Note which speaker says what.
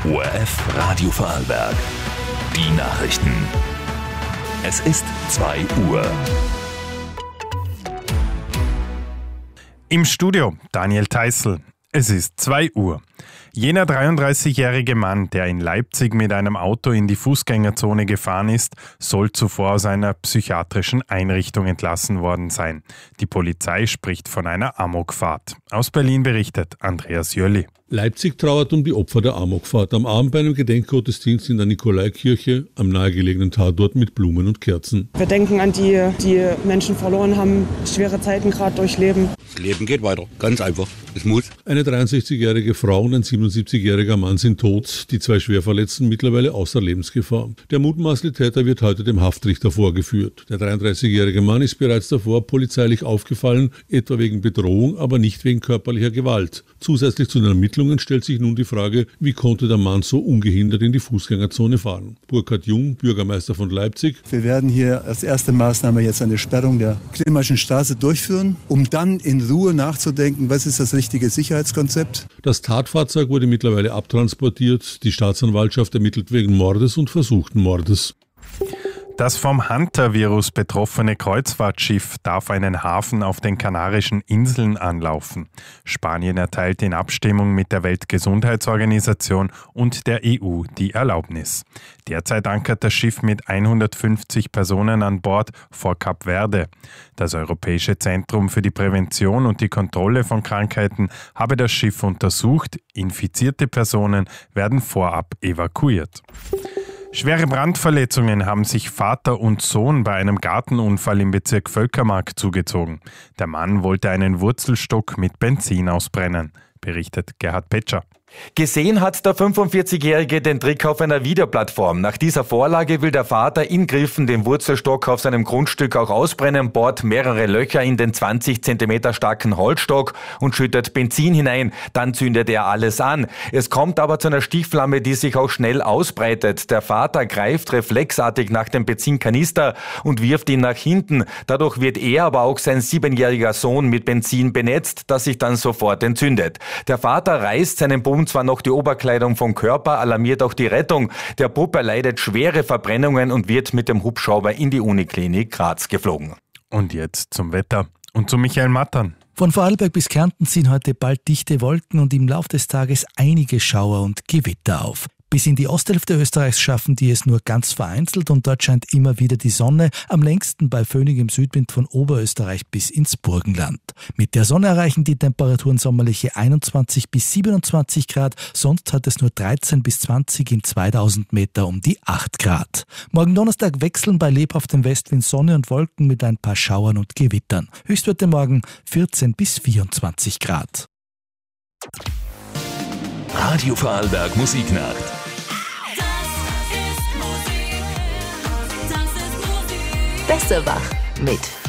Speaker 1: ORF Radio Vorarlberg. Die Nachrichten. Es ist 2 Uhr.
Speaker 2: Im Studio Daniel Theißl. Es ist 2 Uhr. Jener 33-jährige Mann, der in Leipzig mit einem Auto in die Fußgängerzone gefahren ist, soll zuvor aus einer psychiatrischen Einrichtung entlassen worden sein. Die Polizei spricht von einer Amokfahrt. Aus Berlin berichtet Andreas Jölli.
Speaker 3: Leipzig trauert um die Opfer der Amokfahrt. Am Abend bei einem Gedenkgottesdienst in der Nikolaikirche am nahegelegenen Tatort mit Blumen und Kerzen.
Speaker 4: Wir denken an die Menschen verloren haben, schwere Zeiten gerade durchleben.
Speaker 5: Das Leben geht weiter, ganz einfach. Es muss.
Speaker 3: Eine 63-jährige Frau und ein 77-jähriger Mann sind tot, die 2 Schwerverletzten mittlerweile außer Lebensgefahr. Der mutmaßliche Täter wird heute dem Haftrichter vorgeführt. Der 33-jährige Mann ist bereits davor polizeilich aufgefallen, etwa wegen Bedrohung, aber nicht wegen körperlicher Gewalt. Zusätzlich zu den Ermittlungen stellt sich nun die Frage, wie konnte der Mann so ungehindert in die Fußgängerzone fahren? Burkhard Jung, Bürgermeister von Leipzig.
Speaker 6: Wir werden hier als erste Maßnahme jetzt eine Sperrung der Klimaschen Straße durchführen, um dann in Ruhe nachzudenken, was ist das richtige Sicherheitskonzept.
Speaker 3: Das Tatfahrzeug wurde mittlerweile abtransportiert. Die Staatsanwaltschaft ermittelt wegen Mordes und versuchten Mordes.
Speaker 2: Das vom Hunter-Virus betroffene Kreuzfahrtschiff darf einen Hafen auf den Kanarischen Inseln anlaufen. Spanien erteilt in Abstimmung mit der Weltgesundheitsorganisation und der EU die Erlaubnis. Derzeit ankert das Schiff mit 150 Personen an Bord vor Kap Verde. Das Europäische Zentrum für die Prävention und die Kontrolle von Krankheiten habe das Schiff untersucht. Infizierte Personen werden vorab evakuiert. Schwere Brandverletzungen haben sich Vater und Sohn bei einem Gartenunfall im Bezirk Völkermark zugezogen. Der Mann wollte einen Wurzelstock mit Benzin ausbrennen, berichtet Gerhard Petscher.
Speaker 7: Gesehen hat der 45-Jährige den Trick auf einer Videoplattform. Nach dieser Vorlage will der Vater in Griffen den Wurzelstock auf seinem Grundstück auch ausbrennen, bohrt mehrere Löcher in den 20 cm starken Holzstock und schüttet Benzin hinein. Dann zündet er alles an. Es kommt aber zu einer Stichflamme, die sich auch schnell ausbreitet. Der Vater greift reflexartig nach dem Benzinkanister und wirft ihn nach hinten. Dadurch wird er, aber auch sein 7-jähriger Sohn mit Benzin benetzt, das sich dann sofort entzündet. Der Vater reißt seinem Bub zwar noch die Oberkleidung vom Körper, alarmiert auch die Rettung. Der Bub erleidet schwere Verbrennungen und wird mit dem Hubschrauber in die Uniklinik Graz geflogen.
Speaker 2: Und jetzt zum Wetter und zu Michael Mattern.
Speaker 8: Von Vorarlberg bis Kärnten ziehen heute bald dichte Wolken und im Laufe des Tages einige Schauer und Gewitter auf. Bis in die Osthälfte Österreichs schaffen die es nur ganz vereinzelt und dort scheint immer wieder die Sonne, am längsten bei föhnigem Südwind von Oberösterreich bis ins Burgenland. Mit der Sonne erreichen die Temperaturen sommerliche 21 bis 27 Grad, sonst hat es nur 13 bis 20 in 2000 Meter um die 8 Grad. Morgen Donnerstag wechseln bei lebhaftem Westwind Sonne und Wolken mit ein paar Schauern und Gewittern. Höchstwerte morgen 14 bis 24 Grad.
Speaker 1: Radio Vorarlberg Musiknacht.
Speaker 9: Besser wach mit